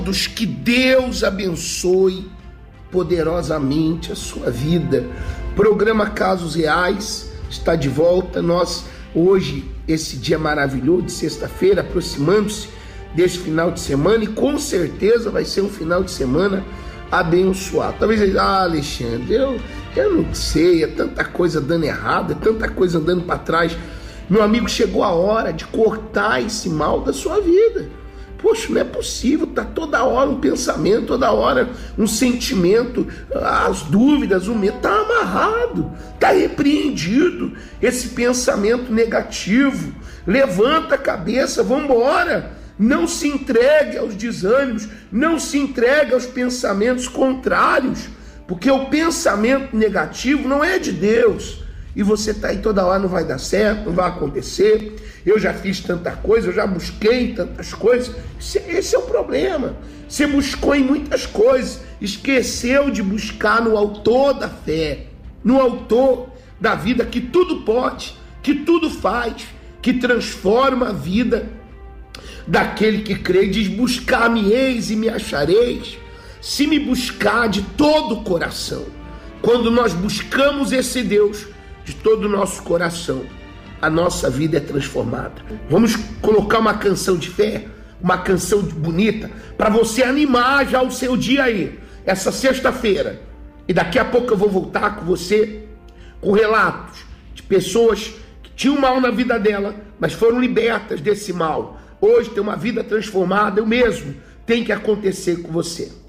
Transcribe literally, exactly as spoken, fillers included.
Que Deus abençoe poderosamente a sua vida. Programa Casos Reais está de volta. Nós hoje, esse dia maravilhoso de sexta-feira, aproximando-se desse final de semana, e com certeza vai ser um final de semana abençoado. Talvez, ah, Alexandre, eu, eu não sei, é tanta coisa dando errado, é tanta coisa andando para trás. Meu amigo, chegou a hora de cortar esse mal da sua vida. Poxa, não é possível, tá toda hora um pensamento, toda hora um sentimento, as dúvidas, o medo, tá amarrado, tá repreendido, esse pensamento negativo. Levanta a cabeça, vamos embora, não se entregue aos desânimos, não se entregue aos pensamentos contrários, porque o pensamento negativo não é de Deus. E você tá aí toda hora, não vai dar certo, não vai acontecer, eu já fiz tanta coisa, eu já busquei tantas coisas. Esse é o problema. Você buscou em muitas coisas, esqueceu de buscar no autor da fé, no autor da vida, que tudo pode, que tudo faz, que transforma a vida daquele que crê. Diz: buscar-me-eis e me achareis, se me buscar de todo o coração. Quando nós buscamos esse Deus de todo o nosso coração, a nossa vida é transformada. Vamos colocar uma canção de fé, uma canção bonita, para você animar já o seu dia aí, essa sexta-feira. E daqui a pouco eu vou voltar com você, com relatos de pessoas que tinham mal na vida dela, mas foram libertas desse mal. Hoje tem uma vida transformada, eu mesmo, tem que acontecer com você.